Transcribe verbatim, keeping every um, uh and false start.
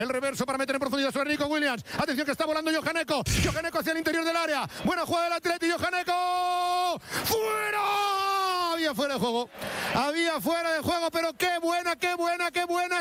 El reverso para meter en profundidad sobre Nico Williams. Atención que está volando Johanneco. Johanneco hacia el interior del área. Buena jugada del Atleti. Johanneco. ¡Fuera! Había fuera de juego. Había fuera de juego, pero qué buena, qué buena, qué buena.